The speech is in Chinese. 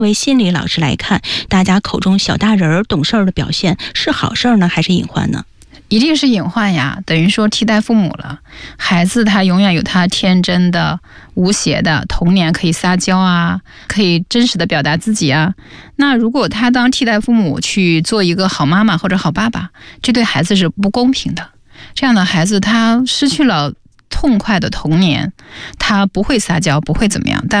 为心理老师来看，大家口中小大人懂事儿的表现是好事呢，还是隐患呢？ 一定是隐患呀，等于说替代父母了。孩子他永远有他天真的、无邪的童年，可以撒娇啊，可以真实的表达自己啊。那如果他当替代父母去做一个好妈妈或者好爸爸，这对孩子是不公平的。这样的孩子他失去了痛快的童年，他不会撒娇，不会怎么样，